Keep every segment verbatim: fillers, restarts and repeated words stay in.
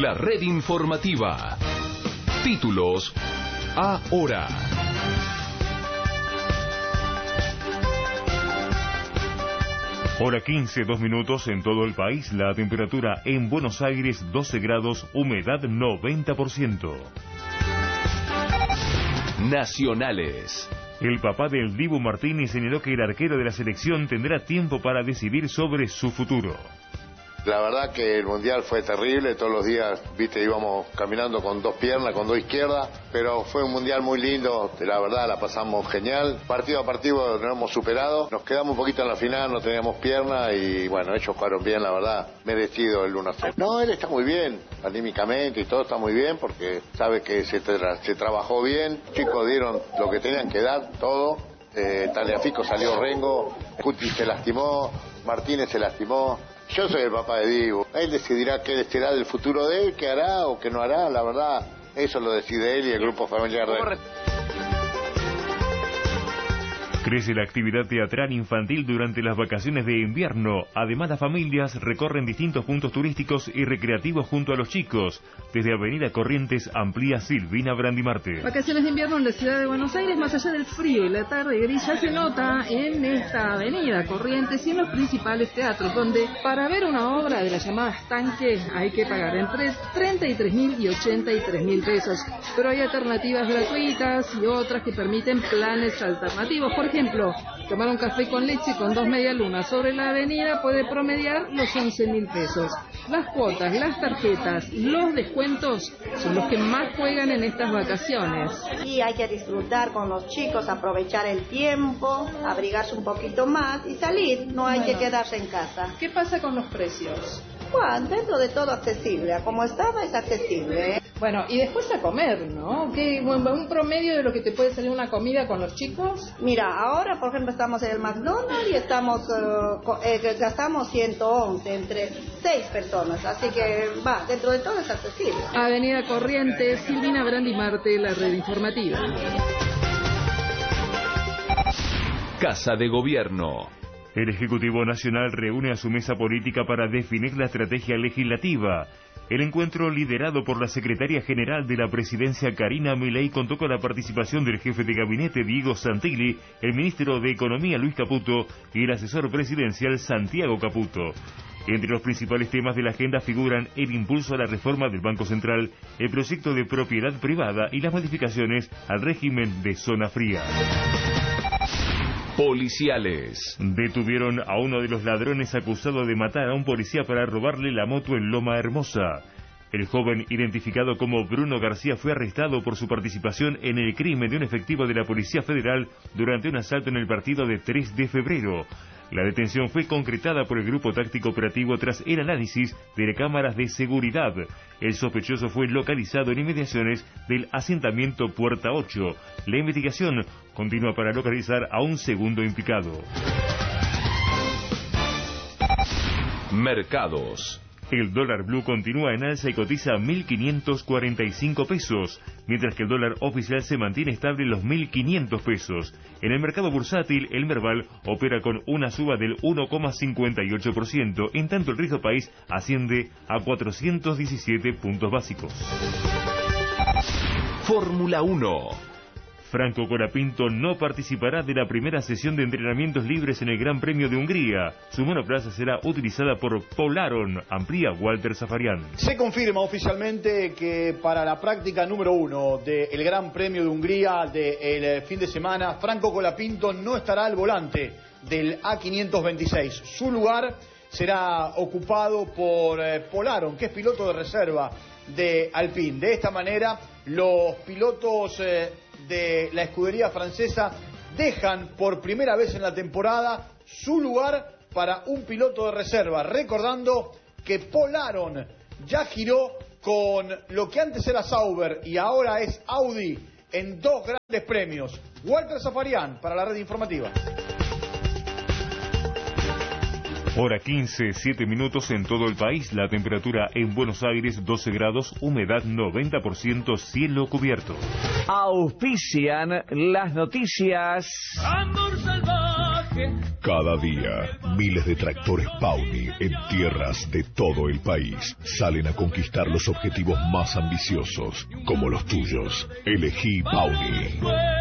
La red informativa. Títulos ahora. Hora quince, dos minutos en todo el país. La temperatura en Buenos Aires doce grados, humedad noventa por ciento. Nacionales. El papá del Dibu Martínez señaló que el arquero de la selección tendrá tiempo para decidir sobre su futuro. La verdad que el Mundial fue terrible, todos los días, viste, íbamos caminando con dos piernas, con dos izquierdas, pero fue un Mundial muy lindo, la verdad la pasamos genial, partido a partido nos hemos superado, nos quedamos un poquito en la final, no teníamos piernas y bueno, ellos jugaron bien, la verdad, merecido el uno a cero. No, él está muy bien, anímicamente y todo está muy bien porque sabe que se, tra se trabajó bien, los chicos dieron lo que tenían que dar, todo, eh, Tagliafico salió rengo, Cuti se lastimó, Martínez se lastimó. Yo soy el papá de Dibu. Él decidirá qué será del futuro de él, qué hará o qué no hará. La verdad, eso lo decide él y el grupo familiar de él. Crece la actividad teatral infantil durante las vacaciones de invierno. Además, las familias recorren distintos puntos turísticos y recreativos junto a los chicos. Desde Avenida Corrientes amplía Silvina Brandimarte. Vacaciones de invierno en la ciudad de Buenos Aires, más allá del frío y la tarde gris, ya se nota en esta Avenida Corrientes y en los principales teatros, donde para ver una obra de la llamada Estanque hay que pagar entre treinta y tres mil y ochenta y tres mil pesos. Pero hay alternativas gratuitas y otras que permiten planes alternativos. Por ejemplo, tomar un café con leche con dos medialunas sobre la avenida puede promediar los once mil pesos. Las cuotas, las tarjetas, los descuentos son los que más juegan en estas vacaciones. Sí, hay que disfrutar con los chicos, aprovechar el tiempo, abrigarse un poquito más y salir, no hay bueno, que quedarse en casa. ¿Qué pasa con los precios? Bueno, dentro de todo accesible, como estaba es accesible. ¿eh? Bueno, y después a comer, ¿no? ¿Qué, bueno, un promedio de lo que te puede salir una comida con los chicos? Mira, ahora por ejemplo estamos en el McDonald's y estamos uh, eh, gastamos ciento once entre seis personas, así que va, dentro de todo es accesible. Avenida Corrientes, Silvina Brandimarte, la red informativa. Casa de Gobierno. El Ejecutivo Nacional reúne a su mesa política para definir la estrategia legislativa. El encuentro, liderado por la secretaria general de la presidencia Karina Milei, contó con la participación del jefe de gabinete Diego Santilli, el ministro de Economía Luis Caputo y el asesor presidencial Santiago Caputo. Entre los principales temas de la agenda figuran el impulso a la reforma del Banco Central, el proyecto de propiedad privada y las modificaciones al régimen de zona fría. Policiales. Detuvieron a uno de los ladrones acusado de matar a un policía para robarle la moto en Loma Hermosa. El joven, identificado como Bruno García, fue arrestado por su participación en el crimen de un efectivo de la Policía Federal durante un asalto en el partido de tres de febrero. La detención fue concretada por el Grupo Táctico Operativo tras el análisis de cámaras de seguridad. El sospechoso fue localizado en inmediaciones del asentamiento Puerta ocho. La investigación continúa para localizar a un segundo implicado. Mercados. El dólar blue continúa en alza y cotiza a mil quinientos cuarenta y cinco pesos, mientras que el dólar oficial se mantiene estable en los mil quinientos pesos. En el mercado bursátil, el Merval opera con una suba del uno coma cincuenta y ocho por ciento, en tanto el riesgo país asciende a cuatrocientos diecisiete puntos básicos. Fórmula uno. Franco Colapinto no participará de la primera sesión de entrenamientos libres en el Gran Premio de Hungría. Su monoplaza será utilizada por Paul Aron, amplía Walter Zafarian. Se confirma oficialmente que para la práctica número uno del Gran Premio de Hungría del fin de semana, Franco Colapinto no estará al volante del A quinientos veintiséis. Su lugar será ocupado por Paul Aron, que es piloto de reserva de Alpine. De esta manera, los pilotos Eh, de la escudería francesa dejan por primera vez en la temporada su lugar para un piloto de reserva, recordando que Paul Aron ya giró con lo que antes era Sauber y ahora es Audi en dos grandes premios. Walter Zafarian para la red informativa. Hora quince, siete minutos en todo el país. La temperatura en Buenos Aires doce grados, humedad noventa por ciento, cielo cubierto. Auspician las noticias. Amor salvaje. Cada día, miles de tractores Pony en tierras de todo el país salen a conquistar los objetivos más ambiciosos, como los tuyos. Elegí Pony.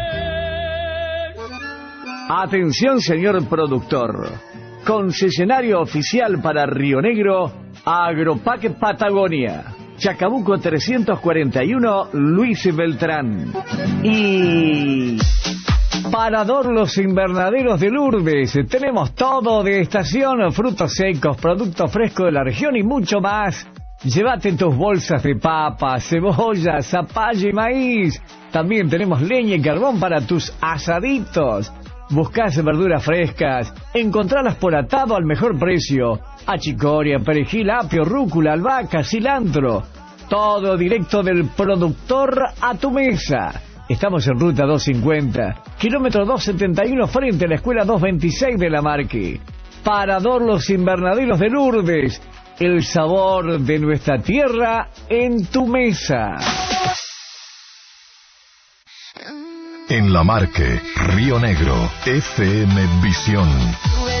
Atención, señor productor. Concesionario oficial para Río Negro, Agropac Patagonia. Chacabuco trescientos cuarenta y uno, Luis Beltrán. Y Parador Los Invernaderos de Lourdes. Tenemos todo de estación, frutos secos, productos frescos de la región y mucho más. Llévate tus bolsas de papas, cebollas, zapallo y maíz. También tenemos leña y carbón para tus asaditos. Buscás verduras frescas, encontralas por atado al mejor precio. Achicoria, perejil, apio, rúcula, albahaca, cilantro. Todo directo del productor a tu mesa. Estamos en ruta doscientos cincuenta, kilómetro doscientos setenta y uno, frente a la escuela doscientos veintiséis de La Marque. Parador Los Invernaderos de Lourdes. El sabor de nuestra tierra en tu mesa. En La Marque, Río Negro, F M Visión.